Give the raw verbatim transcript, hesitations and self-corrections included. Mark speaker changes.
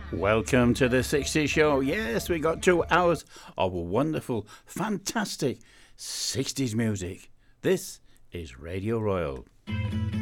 Speaker 1: Welcome to the sixties show. Yes, we got two hours of wonderful, fantastic sixties music. This is Radio Royal.